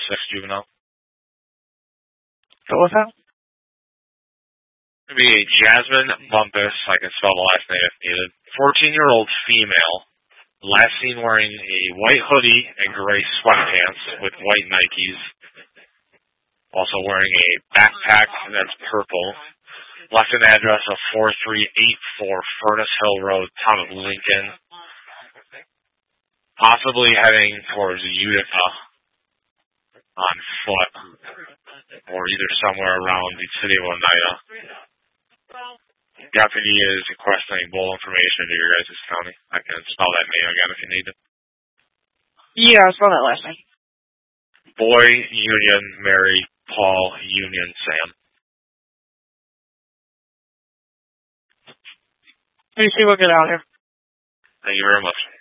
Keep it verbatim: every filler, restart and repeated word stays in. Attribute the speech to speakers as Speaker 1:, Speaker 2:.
Speaker 1: six juvenile.
Speaker 2: What was that?
Speaker 1: It'd be a Jasmine Bumpus, I can spell the last name if needed. fourteen-year-old female, last seen wearing a white hoodie and gray sweatpants with white Nikes. Also wearing a backpack that's purple. Left an address of four three eight four Furnace Hill Road, town of Lincoln. Possibly heading towards Utica on foot, or either somewhere around the city of Oneida. Deputy is requesting full information to your guys' county. I can spell that name again if you need it.
Speaker 2: Yeah, spell that last name.
Speaker 1: Boy, Union, Mary, Paul, Union, Sam.
Speaker 2: Let me see what get out here.
Speaker 1: Thank you very much.